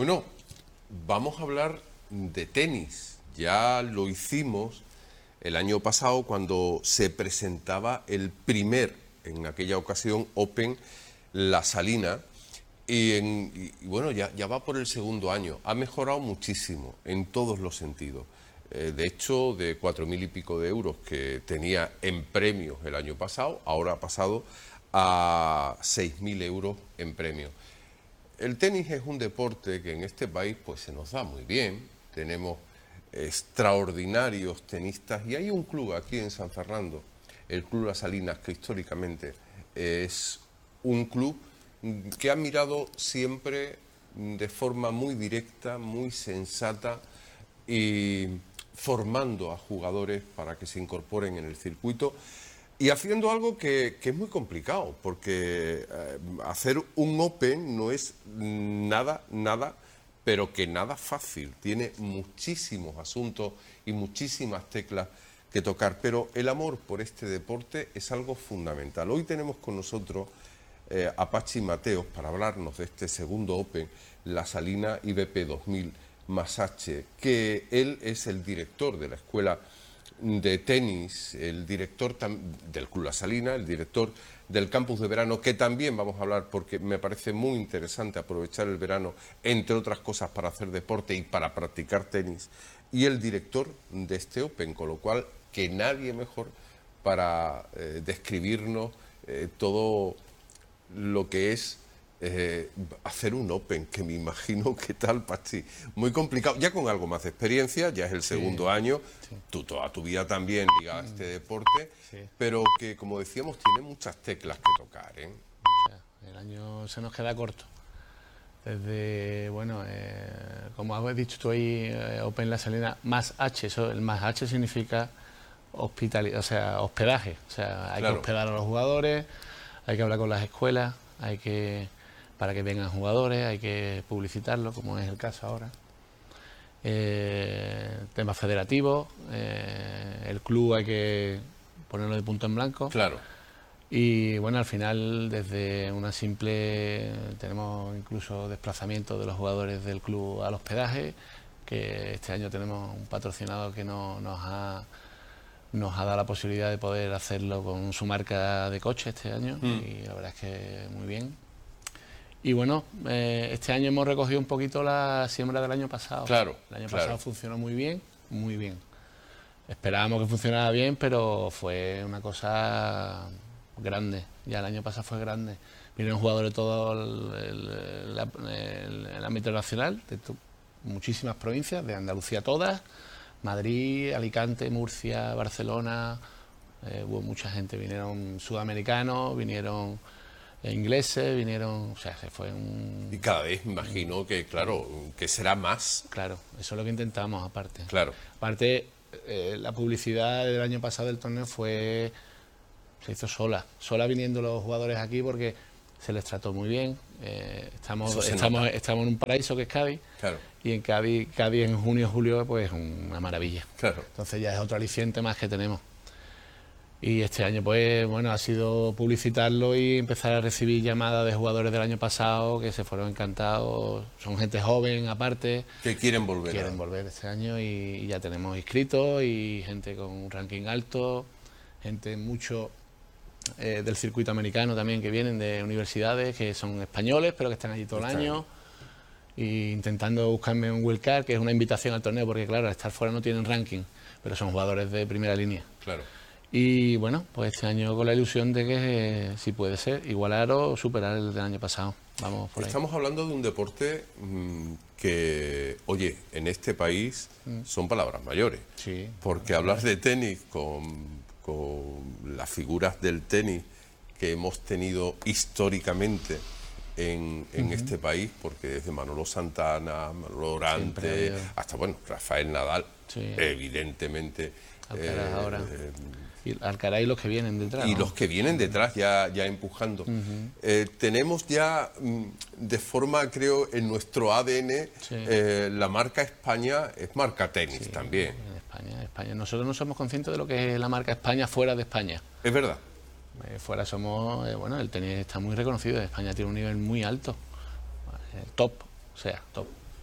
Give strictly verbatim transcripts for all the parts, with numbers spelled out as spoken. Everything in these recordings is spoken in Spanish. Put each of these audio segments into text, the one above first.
Bueno, vamos a hablar de tenis. Ya lo hicimos el año pasado cuando se presentaba el primer, en aquella ocasión, Open La Salina. Y, en, y, y bueno, ya, ya va por el segundo año. Ha mejorado muchísimo en todos los sentidos. Eh, de hecho, de cuatro mil y pico de euros que tenía en premios el año pasado, ahora ha pasado a seis mil euros en premios. El tenis es un deporte que en este país pues se nos da muy bien. Tenemos extraordinarios tenistas y hay un club aquí en San Fernando, el Club Las Salinas, que históricamente es un club que ha mirado siempre de forma muy directa, muy sensata y formando a jugadores para que se incorporen en el circuito y haciendo algo que, que es muy complicado, porque eh, hacer un Open no es nada, nada, pero que nada fácil. Tiene muchísimos asuntos y muchísimas teclas que tocar, pero el amor por este deporte es algo fundamental. Hoy tenemos con nosotros eh, a Pachi Mateos para hablarnos de este segundo Open, La Salina I B P dos mil más H, que él es el director de la escuela de tenis, el director del Club La Salina, el director del campus de verano, que también vamos a hablar porque me parece muy interesante aprovechar el verano, entre otras cosas, para hacer deporte y para practicar tenis, y el director de este Open, con lo cual que nadie mejor para eh, describirnos eh, todo lo que es Eh, hacer un Open, que me imagino que tal, Pachi, muy complicado, ya con algo más de experiencia, ya es el segundo sí, año, sí. Tú toda tu vida también ligada a este deporte, sí. Pero que, como decíamos, tiene muchas teclas que tocar, ¿eh? O sea, el año se nos queda corto. Desde, bueno, eh, como has dicho tú ahí, eh, Open La Salina, más H, eso, el más H significa hospital, o sea, hospedaje, o sea, hay claro. que hospedar a los jugadores, hay que hablar con las escuelas, hay que... para que vengan jugadores, hay que publicitarlo, como es el caso ahora. Eh, temas federativos, eh, el club hay que ponerlo de punto en blanco. Claro. Y bueno, al final, desde una simple... tenemos incluso desplazamiento de los jugadores del club al hospedaje, que este año tenemos un patrocinador que no, nos ha... nos ha dado la posibilidad de poder hacerlo con su marca de coche este año, mm. y la verdad es que muy bien. Y bueno, eh, este año hemos recogido un poquito la siembra del año pasado. Claro. El año claro. pasado funcionó muy bien, muy bien. Esperábamos que funcionara bien, pero fue una cosa grande. Ya el año pasado fue grande. Vinieron jugadores de todo el, el, el, el ámbito nacional, de tu, muchísimas provincias, de Andalucía todas, Madrid, Alicante, Murcia, Barcelona. Eh, hubo mucha gente, vinieron sudamericanos, vinieron... ingleses, vinieron, o sea, se fue un... Y cada vez me imagino que, claro, que será más. Claro, eso es lo que intentamos, aparte. Claro. Aparte, eh, la publicidad del año pasado del torneo fue... se hizo sola, sola viniendo los jugadores aquí porque se les trató muy bien. Eh, estamos, estamos, estamos en un paraíso que es Cádiz. Claro. Y en Cádiz, Cádiz en junio, julio, pues una maravilla. Claro. Entonces ya es otro aliciente más que tenemos. Y este año, pues, bueno, ha sido publicitarlo y empezar a recibir llamadas de jugadores del año pasado que se fueron encantados. Son gente joven, aparte. Que quieren volver. Quieren volver este año y, y ya tenemos inscritos y gente con un ranking alto, gente mucho eh, del circuito americano también que vienen de universidades, que son españoles, pero que están allí todo el año. Y intentando buscarme un wildcard, que es una invitación al torneo, porque claro, al estar fuera no tienen ranking, pero son jugadores de primera línea. Claro. Y bueno, pues este año con la ilusión de que eh, si puede ser, igualar o superar el del año pasado. Vamos por ahí. Estamos hablando de un deporte mmm, que, oye, en este país mm. son palabras mayores. Sí. Porque hablar de tenis con, con las figuras del tenis que hemos tenido históricamente en, en uh-huh. este país, porque desde Manolo Santana, Manolo Orante, hasta, bueno, Rafael Nadal, sí. evidentemente... Alcaraz eh, ahora. Eh, y Alcaraz y los que vienen detrás. Y ¿no? los que vienen detrás ya, ya empujando. Uh-huh. eh, tenemos ya mm, de forma, creo, en nuestro A D N, sí. eh, la marca España es marca tenis sí, también. En España, España. Nosotros no somos conscientes de lo que es la marca España fuera de España. Es verdad. Eh, fuera somos, eh, bueno, el tenis está muy reconocido. España tiene un nivel muy alto. Eh, top, o sea, top.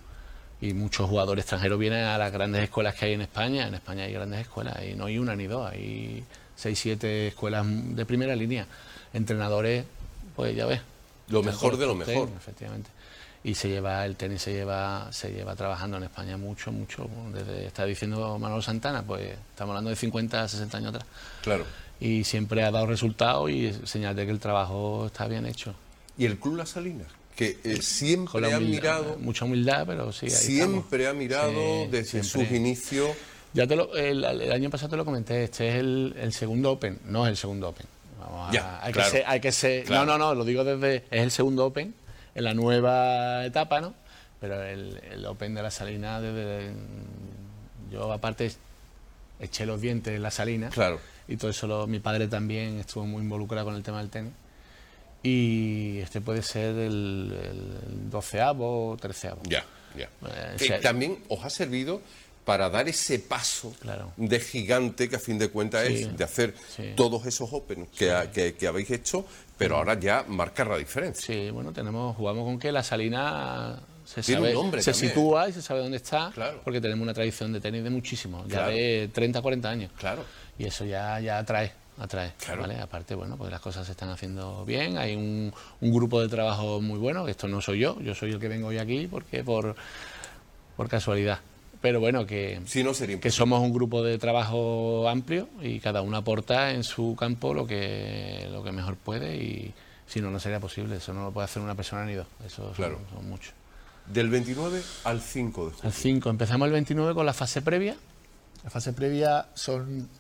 y muchos jugadores extranjeros vienen a las grandes escuelas que hay en España. En España hay grandes escuelas y no hay una ni dos, hay seis, siete escuelas de primera línea. Entrenadores, pues ya ves. Lo mejor de lo mejor. Tenis, efectivamente. Y se lleva, el tenis se lleva, se lleva trabajando en España mucho, mucho. Desde, está diciendo Manolo Santana, pues estamos hablando de cincuenta, sesenta años atrás. Claro. Y siempre ha dado resultados y señal de que el trabajo está bien hecho. ¿Y el Club Las Salinas? Que eh, siempre ha mirado... Mucha humildad, pero sí, ahí Siempre estamos. ha mirado Sí, desde siempre. sus inicios... Ya te lo, el, el año pasado te lo comenté, este es el, el segundo Open, no es el segundo Open. Vamos a, Ya, hay, claro. que ser, hay que ser... Claro. No, no, no, lo digo desde... Es el segundo Open, en la nueva etapa, ¿no? Pero el, el Open de la Salina, desde... Yo aparte eché los dientes en la Salina. Claro. Y todo eso, lo, mi padre también estuvo muy involucrado con el tema del tenis. Y este puede ser el, el doceavo o treceavo. Ya, ya. Eh, Que o sea, también os ha servido para dar ese paso Claro. de gigante que a fin de cuentas Sí, es de hacer sí. todos esos Open que, ha- que, que habéis hecho, pero ahora ya marcar la diferencia. Sí, bueno, tenemos, jugamos con que la Salina se Tiene sabe, un nombre se también. sitúa y se sabe dónde está, Claro. porque tenemos una tradición de tenis de muchísimo, ya Claro. de treinta, cuarenta años. Claro. Y eso ya, ya atrae, atrae, Claro. ¿vale? Aparte, bueno, pues las cosas se están haciendo bien, hay un, un grupo de trabajo muy bueno, esto no soy yo, yo soy el que vengo hoy aquí porque por, por casualidad. Pero bueno, que, Si no, sería que imposible. somos un grupo de trabajo amplio y cada uno aporta en su campo lo que, lo que mejor puede y si no, no sería posible. Eso no lo puede hacer una persona ni dos. Eso son- Claro. son, muchos. Del veintinueve al cinco de julio. Al cinco, empezamos el veintinueve con la fase previa. La fase previa son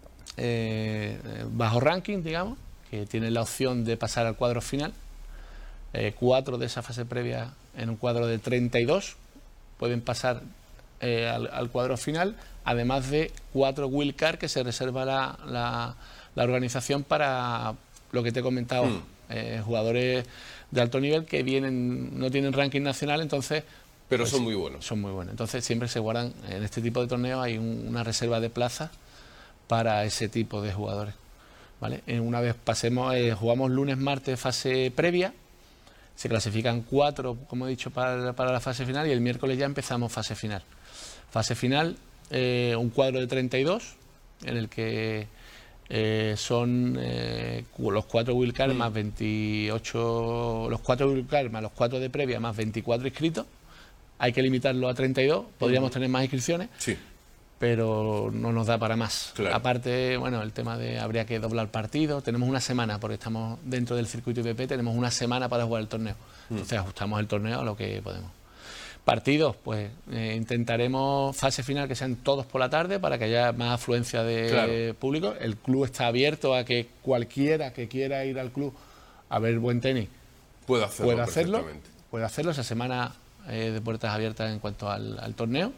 eh, bajo ranking, digamos, que tienen la opción de pasar al cuadro final. Eh, cuatro de esa fase previa en un cuadro de treinta y dos pueden pasar eh, al, al cuadro final, además de cuatro wildcard que se reserva la, la, la organización para lo que te he comentado, Mm. eh, jugadores de alto nivel que vienen, no tienen ranking nacional, entonces Pero pues son muy buenos. son muy buenos. Entonces siempre se guardan, en este tipo de torneos hay un- una reserva de plazas para ese tipo de jugadores. ¿Vale? En una vez pasemos, eh, jugamos lunes, martes, fase previa, se clasifican cuatro, como he dicho, para, para la fase final y el miércoles ya empezamos fase final. Fase final, eh, un cuadro de treinta y dos, en el que eh, son eh, cu- los cuatro wildcards más veintiocho, los cuatro wildcards más los cuatro de previa más veinticuatro inscritos. Hay que limitarlo a treinta y dos, podríamos tener más inscripciones, Sí. pero no nos da para más. Claro. Aparte, bueno, el tema de habría que doblar partidos. Tenemos una semana, porque estamos dentro del circuito I P P, tenemos una semana para jugar el torneo. Entonces ajustamos el torneo a lo que podemos. Partidos, pues eh, intentaremos fase final que sean todos por la tarde para que haya más afluencia de Claro. público. El club está abierto a que cualquiera que quiera ir al club a ver buen tenis Puedo hacerlo puede hacerlo. perfectamente. Puede hacerlo esa semana eh, de puertas abiertas en cuanto al, al torneo.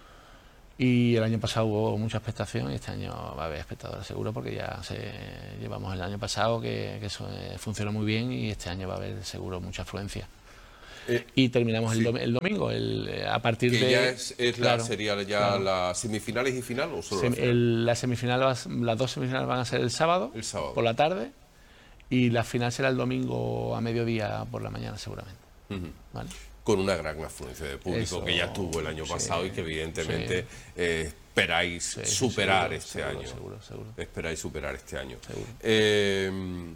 Y el año pasado hubo mucha expectación y este año va a haber espectadores seguro porque ya se, llevamos el año pasado que, que eso eh, funcionó muy bien y este año va a haber seguro mucha afluencia. Eh, Y terminamos sí. el, dom- el domingo, el, eh, a partir Que de... ya es, es la, claro, sería ya claro. las semifinales y final o solo Sem- la final? el- la semifinal, vas- las dos semifinales van a ser el sábado, El sábado. por la tarde y la final será el domingo a mediodía por la mañana seguramente. Ujú. ¿Vale? Con una gran afluencia de público Eso, que ya estuvo el año sí, pasado y que evidentemente sí. eh, esperáis Sí, sí, superar seguro, este seguro, año. Seguro, seguro. Esperáis superar este año. Seguro. Eh,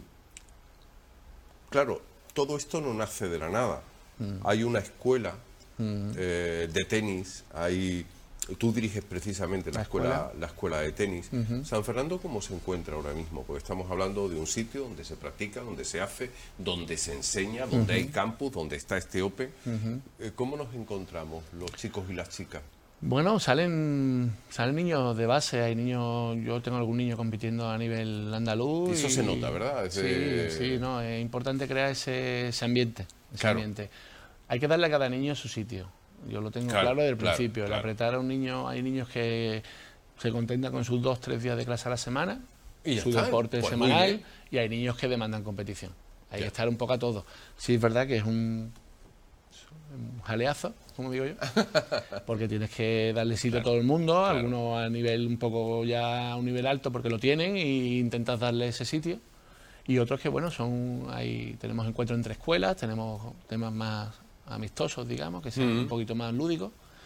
claro, todo esto no nace de la nada. Mm. Hay una escuela eh, de tenis, hay... Tú diriges precisamente la, La escuela, escuela. la escuela de tenis. San Fernando, ¿cómo se encuentra ahora mismo? Porque estamos hablando de un sitio donde se practica, donde se hace, donde se enseña, donde hay campus, donde está este Open. Eh, ¿Cómo nos encontramos los chicos y las chicas? Bueno, salen salen niños de base, hay niños, yo tengo algún niño compitiendo a nivel andaluz. Eso y- se nota, ¿verdad? Ese- Sí, sí, no, es importante crear ese, ese ambiente, ese Claro. ambiente. Hay que darle a cada niño su sitio. Yo lo tengo Claro, claro, desde el claro, principio. claro. El apretar a un niño, hay niños que se contentan con sus dos, tres días de clase a la semana, Y ya su está, deporte pues muy semanal, bien. y hay niños que demandan competición. Hay Ya. que estar un poco a todo. Sí, es verdad que es un, un jaleazo, como digo yo, porque tienes que darle sitio a todo el mundo, claro. algunos a nivel un poco ya a un nivel alto porque lo tienen y intentas darle ese sitio. Y otros que, bueno, son hay tenemos encuentros entre escuelas, tenemos temas más amistosos, digamos, que sean Ujú. un poquito más lúdicos.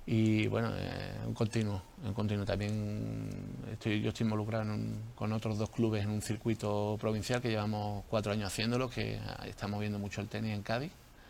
Y bueno, eh, un continuo, un continuo. También estoy, yo estoy involucrado en un, con otros dos clubes en un circuito provincial que llevamos cuatro años haciéndolo, que estamos viendo mucho el tenis en Cádiz.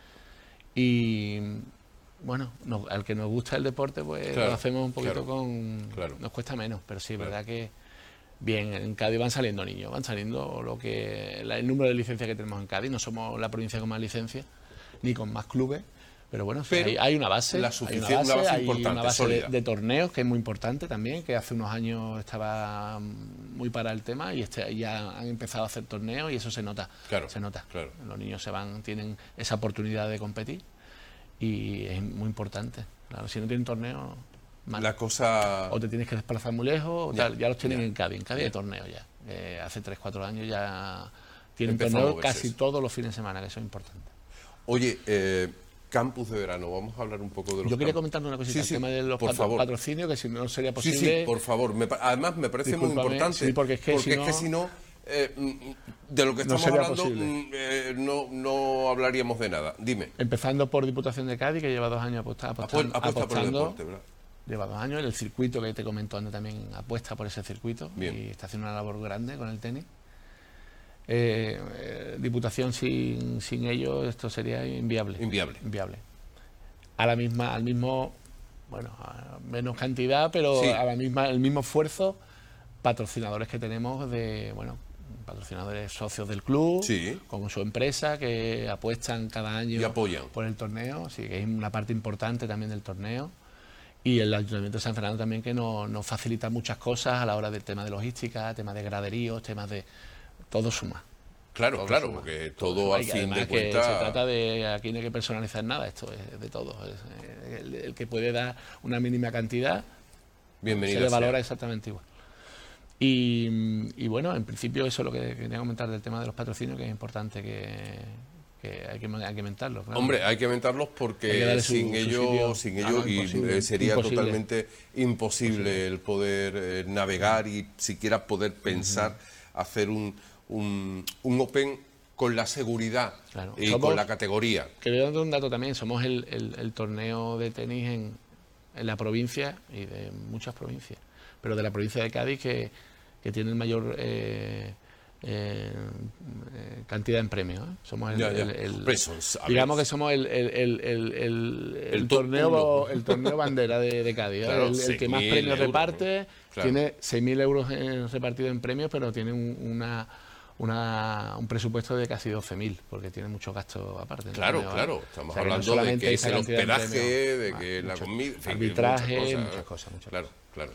Y bueno, nos, al que nos gusta el deporte, pues claro, lo hacemos un poquito claro, con... claro. Nos cuesta menos, pero sí, es Claro. verdad que bien, en Cádiz van saliendo niños, van saliendo lo que la, el número de licencias que tenemos en Cádiz. No somos la provincia con más licencias, ni con más clubes. Pero bueno, sí, Pero hay, hay una base, la hay suficiente, una base, una base hay importante, una base de, sólida. de torneos que es muy importante también, que hace unos años estaba muy para el tema y este, ya han empezado a hacer torneos y eso se nota, Claro, se nota. claro. Los niños se van, tienen esa oportunidad de competir y es muy importante. Claro, si no tienen torneo, mal. La cosa... O te tienes que desplazar muy lejos, o Ya, tal. Ya los tienen ya. en Cádiz, en Cádiz Ya. hay torneos ya. Eh, hace tres cuatro años ya tienen Empezó a torneos moverse casi eso. todos los fines de semana, que eso es importante. Oye, eh, campus de verano, vamos a hablar un poco de los Yo quería campus. comentarle una cosita, Sí, el sí, tema de los por patro- favor. patrocinios, que si no sería Sí, posible. sí, por favor. Me pa- además, me parece muy Discúlpame, importante. sí, porque es que si no- si no, eh, mm, de lo que No estamos sería hablando, posible. mm, eh, no, no hablaríamos de nada. Dime. Empezando por Diputación de Cádiz, que lleva dos años aposta- Apu- apostando, Apuesta por el apostando, deporte, ¿verdad? lleva dos años, el circuito que te comento antes también apuesta por ese circuito Bien. y está haciendo una labor grande con el tenis. Eh, eh, Diputación sin, sin ellos esto sería inviable. Inviable. Inviable. A la misma, al mismo, bueno, a menos cantidad, pero Sí. a la misma, el mismo esfuerzo, patrocinadores que tenemos de, bueno, patrocinadores socios del club, Sí. con su empresa, que apuestan cada año Y apoyan. por el torneo, sí, que es una parte importante también del torneo. Y el Ayuntamiento de San Fernando también, que nos, nos facilita muchas cosas a la hora del tema de logística, temas de graderíos, temas de... Todo suma. Claro, Todo claro, suma. porque Todo todo suma. al Y fin además de que cuentas... se trata de... Aquí no hay que personalizar nada, esto es de todo. Es, eh, el, el que puede dar una mínima cantidad, Bienvenido se le sea. valora exactamente igual. Y, y bueno, en principio eso es lo que quería comentar del tema de los patrocinios, que es importante que, que hay que hay que mentarlo. Claro. Hombre, hay que inventarlos Hay que porque darle su- sin su ellos, sitio. sin Ah, ellos no, y, imposible, eh, sería imposible. totalmente imposible el poder eh, navegar y siquiera poder pensar hacer un, un, un Open con la seguridad Claro. y Somos- con la categoría. Quería dar un dato también, somos el, el- el torneo de tenis en, en la provincia y de muchas provincias, pero de la provincia de Cádiz que, que tiene el mayor eh, eh, eh, cantidad en premios. ¿eh? Somos el, Ya, ya. el- el- Hombre, son- a digamos ver. que somos el, el, el, el, el- El el top torneo uno. el torneo bandera de, de Cádiz, ¿eh? Claro, el, el que más seis mil premios euros, reparte, ¿no? Claro. tiene seis mil euros en- repartidos en premios, pero tiene un, una una, un presupuesto de casi doce mil, porque tiene muchos gastos aparte. ¿no? Claro, ¿no? claro. O Estamos sea, que no hablando de solamente que es esa el cantidad de hospedaje, premios, de ah, que la mucho. comida, en fin, arbitraje, muchas cosas. muchas cosas, muchas Claro, claro.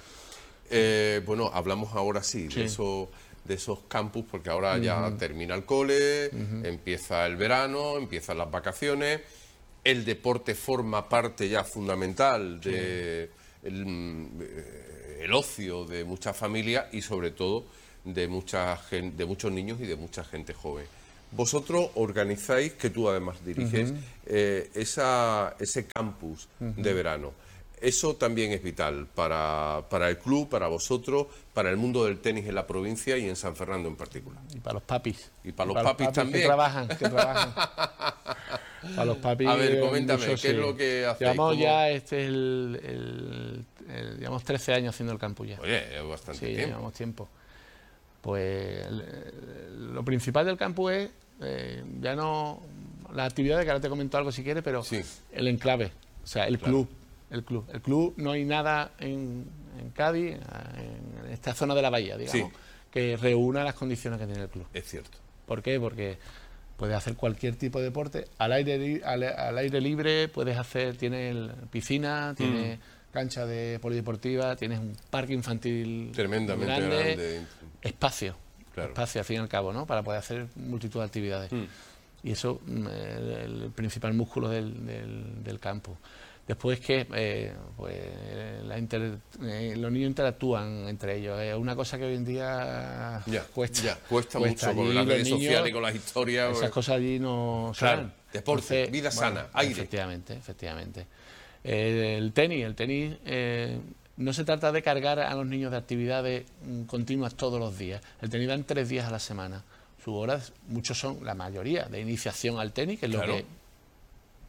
Eh, bueno, hablamos ahora sí, Sí. de eso, de esos campus, porque ahora ya termina el cole, empieza el verano, empiezan las vacaciones, el deporte forma parte ya fundamental de el, eh, el ocio de muchas familias y sobre todo de mucha gen- de muchos niños y de mucha gente joven. Vosotros organizáis, que tú además diriges, eh, esa, ese campus de verano. Eso también es vital para, para el club, para vosotros, para el mundo del tenis en la provincia y en San Fernando en particular. Y para los papis. Y para los papis también. Que trabajan, que trabajan. Para los papis. A ver, eh, coméntame, mucho, ¿qué es sí. lo que hacéis? Llevamos ¿Cómo? ya, este es el, el- el- llevamos trece años haciendo el campus ya. Oye, es bastante Sí, tiempo. llevamos tiempo. Pues el- el- lo principal del campus es, eh, ya no, las actividades, que ahora te comento algo si quieres, pero Sí. el enclave, o sea, el Claro. club. El club. El club, no hay nada en, en Cádiz, en esta zona de la bahía, digamos, Sí. que reúna las condiciones que tiene el club. Es cierto. ¿Por qué? Porque puedes hacer cualquier tipo de deporte al aire li- al, al aire libre, puedes hacer, tienes el- piscina, tienes Mm. cancha de polideportiva, tienes un parque infantil Tremendamente grande, grande. espacio, Claro. espacio al fin y al cabo, ¿no? Para poder hacer multitud de actividades. Mm. Y eso mm, el, el principal músculo del, del, del campo. Después que eh, pues, la inter- eh, los niños interactúan entre ellos. Es una cosa que hoy en día Ya, cuesta. ya, cuesta mucho con Allí las los redes niños- sociales y con las historias. Esas cosas allí no se Claro, dan. deporte, vida sana, aire. Efectivamente, efectivamente. Eh, el tenis, el tenis eh, no se trata de cargar a los niños de actividades mm, continuas todos los días. El tenis dan tres días a la semana. Sus horas, muchos son, la mayoría, de iniciación al tenis, que es Claro. lo que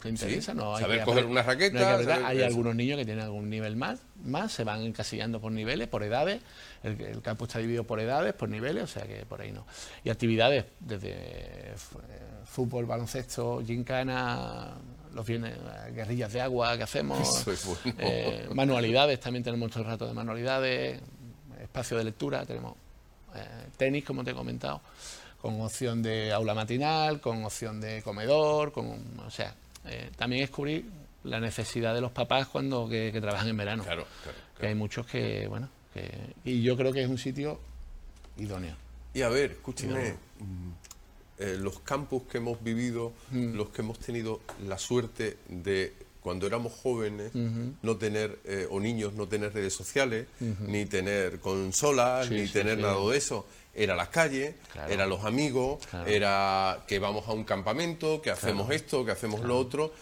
que interesa. Sí, no hay saber que coger aprender- una raqueta, no hay que apretar. saber Hay eso. algunos niños que tienen algún nivel más, más se van encasillando por niveles, por edades. El, el campo está dividido por edades, por niveles, o sea que por ahí no. Y actividades desde f- eh, fútbol, baloncesto, gincana, los viernes, eh, guerrillas de agua que hacemos, Eso es bueno. eh, manualidades, también tenemos todo el rato de manualidades, espacio de lectura, tenemos eh, tenis, como te he comentado, con opción de aula matinal, con opción de comedor, con, o sea, eh, también es cubrir la necesidad de los papás cuando que, que trabajan en verano. Claro, claro, Que claro. hay muchos que, bueno, que, y yo creo que es un sitio idóneo. Y a ver, escúcheme, mm, eh, los campus que hemos vivido, Mm. los que hemos tenido la suerte de, cuando éramos jóvenes, no tener, eh, o niños, no tener redes sociales, ni tener consolas, Sí, ni sí, tener sí. nada de eso. Era la calle, Claro. era los amigos, Claro. era que vamos a un campamento, que hacemos esto, que hacemos lo otro.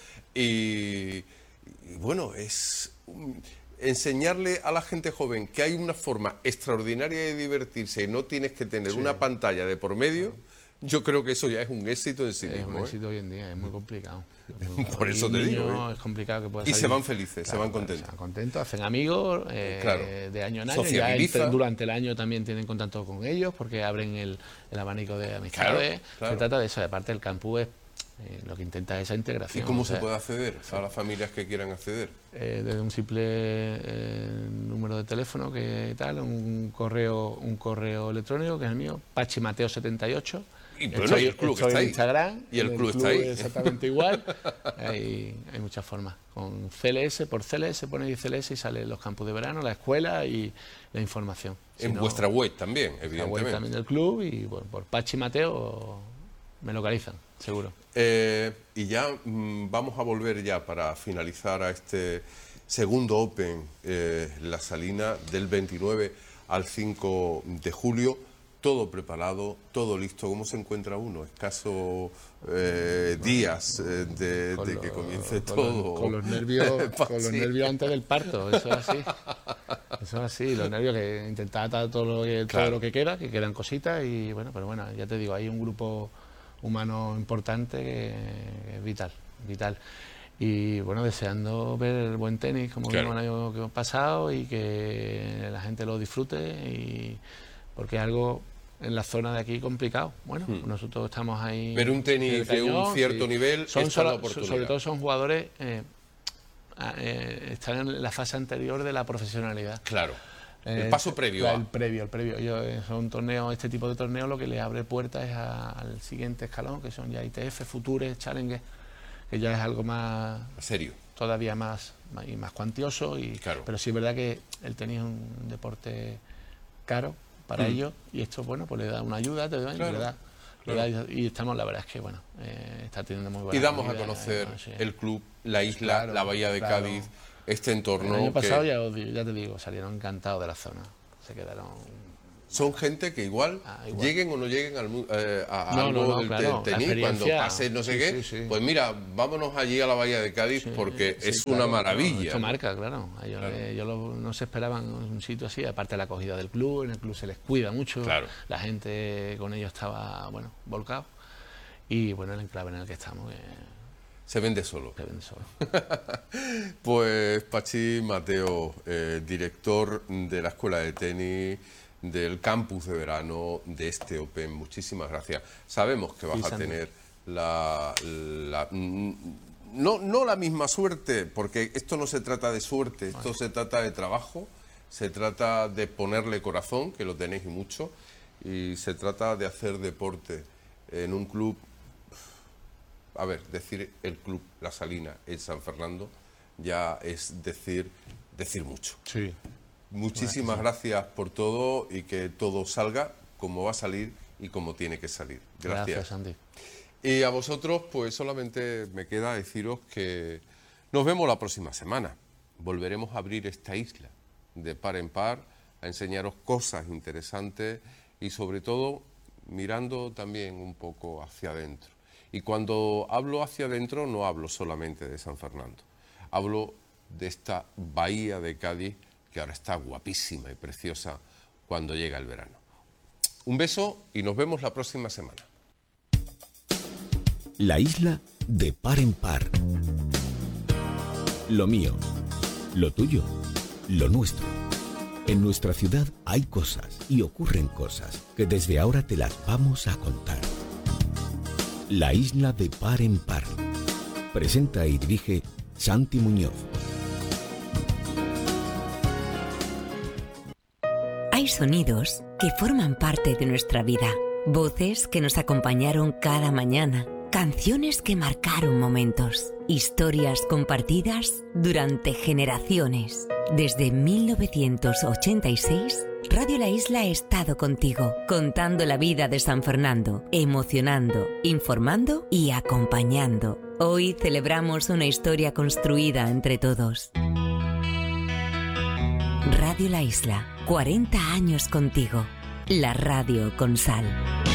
Y, y bueno, es mm, enseñarle a la gente joven que hay una forma extraordinaria de divertirse y no tienes que tener una pantalla de por medio. Yo creo que eso ya es un éxito en sí Es un mismo. ¿eh? éxito hoy en día, es muy complicado. Es muy Por eso Y te un digo, niño ¿eh? Es complicado que pueda Y se salir. van felices, se van contentos. Se van contentos, hacen amigos eh, Claro. de año en año. Ya Sociabiliza. entre- durante el año también tienen contacto con ellos porque abren el, el abanico de amistades. Claro, claro. Se trata de eso. Aparte, el campus es, eh, lo que intenta es esa ¿Y integración. cómo o sea, se puede acceder a las familias que quieran acceder? eh, desde un simple eh, número de teléfono que tal, un correo, un correo electrónico que es el mío, pachimateo setenta y ocho. Y bueno, Estoy- y el club estoy está en ahí. Instagram. Y el en club está ahí. Exactamente igual. Hay, hay muchas formas. Con C L S, por C L S, pone C L S y salen los campus de verano, la escuela y la información. Si En no, vuestra web también, la web evidentemente. también del club y bueno, por Pachi Mateo me localizan, seguro. Eh, y ya mm, vamos a volver ya para finalizar a este segundo Open, eh, La Salina, del veintinueve al cinco de julio. Todo preparado, todo listo. ¿Cómo se encuentra uno? Escasos eh, días eh, de, Con de los- que comience con todo. Los, con los nervios, con los Sí. nervios antes del parto, eso es así. Eso es así, los nervios que intentar atar todo lo que, Claro. todo lo que queda, que quedan cositas y bueno, pero bueno, ya te digo, hay un grupo humano importante que, que es vital, vital. Y bueno, deseando ver el buen tenis como Claro. vimos el año que hemos pasado y que la gente lo disfrute y porque es algo en la zona de aquí complicado. Bueno, nosotros estamos ahí. Pero un tenis en el de un cañón, cierto nivel, son esta es la solo- oportunidad. sobre todo son jugadores eh, a- eh, están en la fase anterior de la profesionalidad. Claro. Eh, El paso previo la- a... El previo, el previo. Yo, eh, son torneos, este tipo de torneos lo que le abre puertas es a- al siguiente escalón, que son ya I T F, Futures, Challenger, que ya es algo más, serio. todavía más, más- y más cuantioso. Y, Claro. Pero sí es verdad que el tenis es un deporte caro para ellos y esto, bueno, pues le da una ayuda, te da, y Claro. le da- le Claro. da- y estamos, la verdad es que, bueno, eh, está teniendo muy buena Y damos a acogida, conocer ¿no? Sí. el club, la isla, Claro, la bahía de claro. Cádiz, este entorno. El año pasado que ya, os digo- ya te digo, salieron encantados de la zona. Se quedaron. son gente que igual, Ah, igual. lleguen o no lleguen al, mu- eh, a No, algo no, no, del claro, te- la tenis, cuando experiencia. pase no sé Sí, qué, sí, sí. pues mira, vámonos allí a la bahía de Cádiz porque Sí, es claro, una maravilla. claro, esto ¿no? marca, claro. Ellos, Claro. eh, ellos lo- no se esperaban un sitio así, aparte de la acogida del club, en el club se les cuida mucho, Claro. la gente con ellos estaba, bueno, volcado. Y bueno, el enclave en el que estamos, que Se vende solo. se vende solo. Pues Pachi Mateo, eh, director de la Escuela de Tenis, del campus de verano de este Open, muchísimas gracias. Sabemos que vas Sí, a Santi. tener la, la- mm, no, no la misma suerte, porque esto no se trata de suerte, esto se trata de trabajo, se trata de ponerle corazón, que lo tenéis y mucho, y se trata de hacer deporte en un club. A ver, decir el club La Salina en San Fernando ya es decir, decir mucho. Sí. Muchísimas gracias por todo y que todo salga como va a salir y como tiene que salir. Gracias. Gracias, Santi. Y a vosotros, pues solamente me queda deciros que nos vemos la próxima semana. Volveremos a abrir esta isla de par en par, a enseñaros cosas interesantes y sobre todo mirando también un poco hacia adentro. Y cuando hablo hacia adentro no hablo solamente de San Fernando, hablo de esta bahía de Cádiz que ahora está guapísima y preciosa cuando llega el verano. Un beso y nos vemos la próxima semana. La isla de par en par. Lo mío, lo tuyo, lo nuestro. En nuestra ciudad hay cosas y ocurren cosas que desde ahora te las vamos a contar. La isla de par en par. Presenta y dirige Santi Muñoz. Hay sonidos que forman parte de nuestra vida, voces que nos acompañaron cada mañana, canciones que marcaron momentos, historias compartidas durante generaciones. Desde mil novecientos ochenta y seis, Radio La Isla ha estado contigo, contando la vida de San Fernando, emocionando, informando y acompañando. Hoy celebramos una historia construida entre todos. Radio La Isla, cuarenta años contigo. La radio con sal.